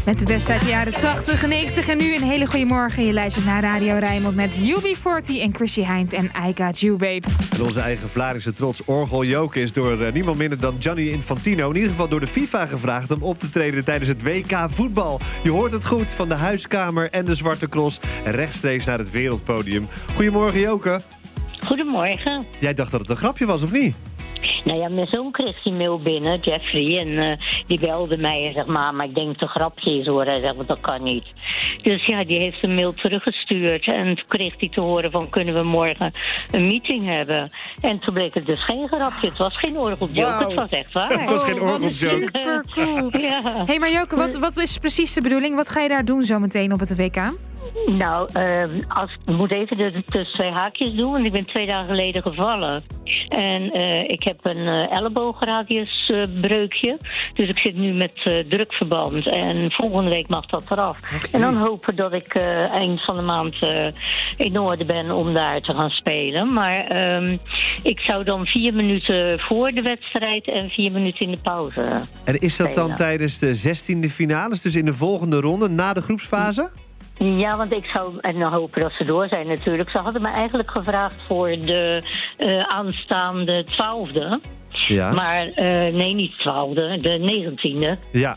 Met de beste uit de jaren 80, 90 en nu een hele goede morgen. Je luistert naar Radio Rijnmond met UB40 en Chrissy Hynde en I Got You, Babe. En onze eigen Vlaardingse trots Orgel Joke is door niemand minder dan Gianni Infantino... in ieder geval door de FIFA gevraagd om op te treden tijdens het WK voetbal. Je hoort het goed, van de huiskamer en de Zwarte Cross... en rechtstreeks naar het wereldpodium. Goedemorgen, Joke. Goedemorgen. Jij dacht dat het een grapje was, of niet? Nou ja, mijn zoon kreeg die mail binnen, Jeffrey, en die belde mij en zegt, maar ik denk dat het een grapje is hoor. Hij zegt, want dat kan niet. Dus ja, die heeft een mail teruggestuurd en toen kreeg hij te horen van, kunnen we morgen een meeting hebben? En toen bleek het dus geen grapje, het was geen orgeljoke, Wow. Het was echt waar. Het was geen orgeljoke. Super cool. Ja. Hé, maar Joke, wat is precies de bedoeling? Wat ga je daar doen zometeen op het WK? Nou, ik moet even tussen twee haakjes doen, want ik ben 2 dagen geleden gevallen. En ik heb een elleboogradiusbreukje. Dus ik zit nu met drukverband. En volgende week mag dat eraf. Okay. En dan hopen dat ik eind van de maand in orde ben om daar te gaan spelen. Maar ik zou dan 4 minuten voor de wedstrijd en 4 minuten in de pauze. En is dat dan spelen. tijdens de 16e finales, dus in de volgende ronde, na de groepsfase? Ja, want ik zou en dan hopen dat ze door zijn natuurlijk. Ze hadden me eigenlijk gevraagd voor de aanstaande 12e. Ja. Maar nee, niet 12e, de 19e. Ja.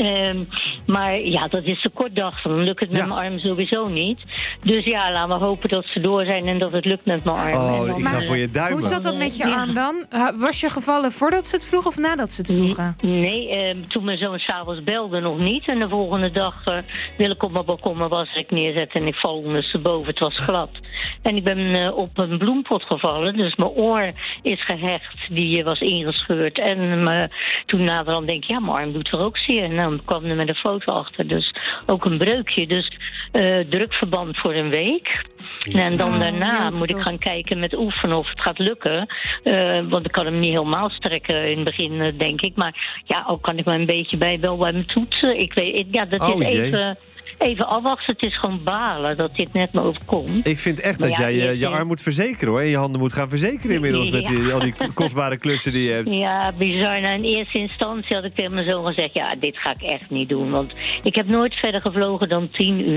Maar ja, dat is de kortdag. Dan lukt het met Ja. mijn arm sowieso niet. Dus ja, laten we hopen dat ze door zijn en dat het lukt met mijn arm. Oh, En dan, ik ga voor je duimen. Hoe zat dat met je Ja. arm dan? Was je gevallen voordat ze het vroegen of nadat ze het vroegen? Nee, toen mijn zoon s'avonds belde nog niet. En de volgende dag wil ik op mijn balkon mijn wasrek neerzetten en ik val ondersteboven. Het was glad. En ik ben op een bloempot gevallen. Dus mijn oor is gehecht. Die was ingescheurd. En toen naderhand denk ik, ja, mijn arm doet er ook zeer. En dan kwam er met een foto achter. Dus ook een breukje. Dus drukverband voor een week. En dan daarna ja, moet ik toch. gaan kijken met oefenen of het gaat lukken. Want ik kan hem niet helemaal strekken in het begin, denk ik. Maar ja, ook kan ik maar een beetje wel bij mijn toetsen. Ik weet, ja, dat Oh, is jee. even afwachten. Het is gewoon balen dat dit net me overkomt. Ik vind echt Maar dat ja, jij je arm moet verzekeren, hoor. En je handen moet gaan verzekeren inmiddels met al die kostbare klussen die je hebt. Ja, bizar. Nou, in eerste instantie had ik tegen mijn zoon gezegd, ja, dit ga ik echt niet doen. Want ik heb nooit verder gevlogen dan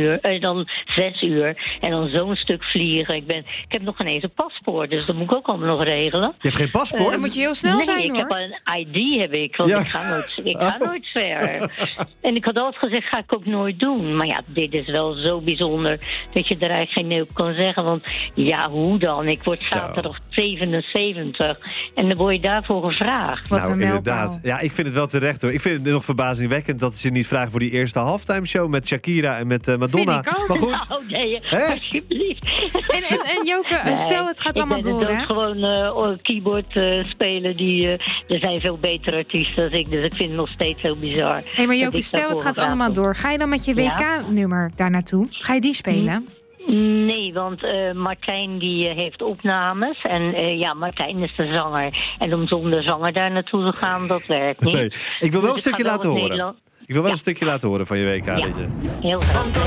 6 uur. En dan zo'n stuk vliegen. Ik heb nog geen eens een paspoort, dus dat moet ik ook allemaal nog regelen. Je hebt geen paspoort? Dan moet je heel snel Nee, zijn, ik hoor. heb een ID, heb ik, want Ja. ik ga nooit ver. En ik had altijd gezegd, ga ik ook nooit doen. Maar ja, dit is wel zo bijzonder dat je er eigenlijk geen nee op kan zeggen. Want ja, hoe dan? Ik word Zo. zaterdag 77 en dan word je daarvoor gevraagd. Wat Nou, een inderdaad. mijlpaal. Ja, ik vind het wel terecht, hoor. Ik vind het nog verbazingwekkend dat ze niet vragen voor die eerste halftime show met Shakira en met Madonna. Vind ik ook. Maar goed, Oh nee, Hè? alsjeblieft. En Joke, Nee, stel het gaat ik allemaal ben door, hè? gewoon keyboard spelen. Er zijn veel betere artiesten dan ik, dus ik vind het nog steeds heel bizar. Hé, maar dat Joke, ik stel het daarvoor gaat gevraagd allemaal word. door. Ga je dan met je Ja. WK-nummer daar naartoe? Ga je die spelen? Nee, want Martijn die heeft opnames. En ja, Martijn is de zanger. En om zonder zanger daar naartoe te gaan, dat werkt niet. nee. Ik wil wel een Dus stukje ga wel laten het horen. Nederland- Ik wil wel Ja. een stukje laten horen van je WK-liedje. Heel graag.